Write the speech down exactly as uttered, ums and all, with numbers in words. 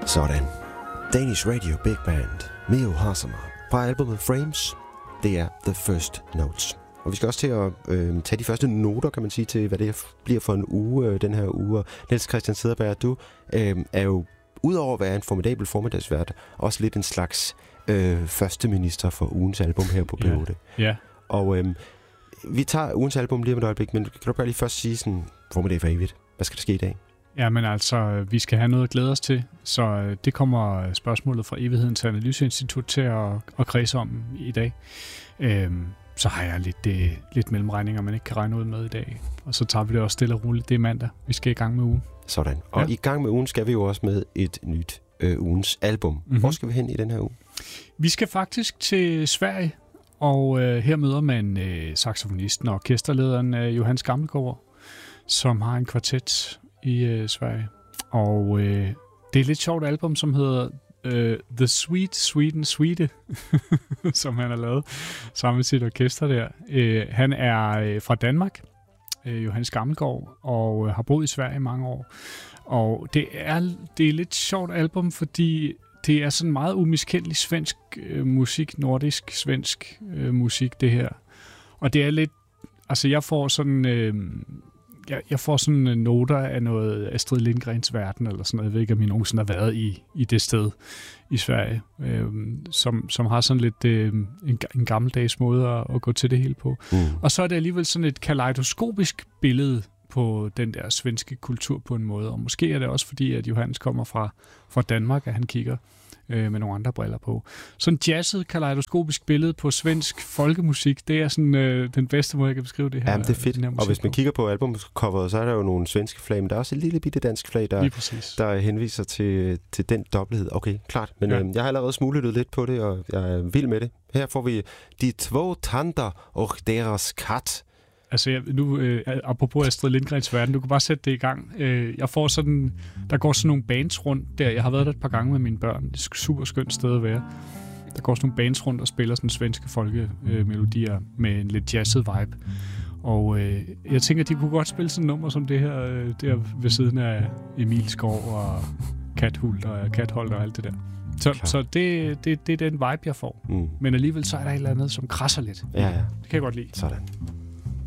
Sådan. Danish Radio Big Band, Mio Hasama, fra albumet Frames. Det er The First Notes. Og vi skal også til at øh, tage de første noter, kan man sige, til hvad det bliver for en uge, øh, den her uge. Niels Christian Cederberg, du øh, er jo, udover at være en formidabel formiddagsvært, også lidt en slags øh, første minister for ugens album her på P otte. Ja. Ja. Og øh, vi tager ugens album lige om et øjeblik, men kan du bare lige først sige sådan, formiddag for evigt. Hvad skal der ske i dag? Ja, men altså, vi skal have noget at glæde os til, så det kommer spørgsmålet fra Evighedens Analyseinstitut til at, at kredse om i dag. Øhm, så har jeg lidt, øh, lidt mellemregninger, man ikke kan regne ud med i dag. Og så tager vi det også stille og roligt. Det er mandag. Vi skal i gang med ugen. Sådan. Og ja. I gang med ugen skal vi jo også med et nyt øh, ugens album. Mm-hmm. Hvor skal vi hen i den her uge? Vi skal faktisk til Sverige, og øh, her møder man øh, saxofonisten og orkesterlederen øh, Johannes Gammelgaard, som har en kvartet i øh, Sverige. Og øh, det er et lidt sjovt album, som hedder øh, The Sweet Sweden Suite, som han har lavet sammen med sit orkester der. Øh, han er øh, fra Danmark, øh, Johannes Gammelgaard, og øh, har boet i Sverige i mange år. Og det er, det er et lidt sjovt album, fordi det er sådan meget umiskendelig svensk øh, musik, nordisk svensk øh, musik, det her. Og det er lidt, altså jeg får sådan... Øh, Jeg, jeg får sådan noter af noget Astrid Lindgrens verden, eller sådan noget. Jeg ved ikke, om I nogensinde har været i, i det sted i Sverige, øh, som, som har sådan lidt øh, en, en gammeldags måde at, at gå til det hele på. Mm. Og så er det alligevel sådan et kaleidoskopisk billede på den der svenske kultur på en måde. Og måske er det også fordi, at Johannes kommer fra, fra Danmark, at han kigger øh, med nogle andre briller på. Sådan en jazzet, kaleidoskopisk billede på svensk folkemusik, det er sådan øh, den bedste måde, jeg kan beskrive det her. Jamen, det er fedt. Og hvis man kigger på albumcoveret, så er der jo nogle svenske flag, men der er også et lille bitte dansk flag, der, der henviser til, til den dobbelthed. Okay, klart. Men ja. øh, jeg har allerede smuglet lidt på det, og jeg er vild med det. Her får vi De två tanter och deras katt. Altså, jeg, nu, øh, apropos Astrid Lindgrens verden, du kan bare sætte det i gang. Øh, jeg får sådan, der går sådan nogle bands rundt der. Jeg har været der et par gange med mine børn. Det er et super skønt sted at være. Der går sådan nogle bands rundt og spiller sådan svenske folkemelodier øh, med en lidt jazzet vibe. Og øh, jeg tænker, de kunne godt spille sådan et nummer som det her, øh, der ved siden af Emil Skov og Kathult og Katholt og alt det der. Så, så det, det, det er den vibe, jeg får. Mm. Men alligevel så er der et eller andet, som krasser lidt. Ja, ja. Det kan jeg godt lide. Sådan.